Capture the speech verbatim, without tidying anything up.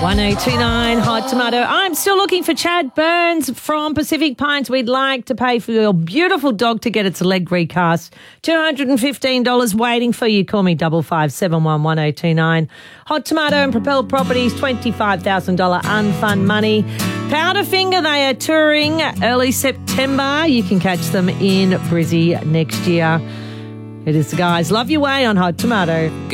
one oh two nine Hot Tomato. I'm still looking for Chad Burns from Pacific Pines. We'd like to pay for your beautiful dog to get its leg recast. two hundred fifteen dollars waiting for you. Call me double five seven one one oh two nine. Hot Tomato and Propel Properties, twenty-five thousand dollars unfund money. Powderfinger, they are touring early September. You can catch them in Brizzy next year. It is the guys. Love your way on Hot Tomato.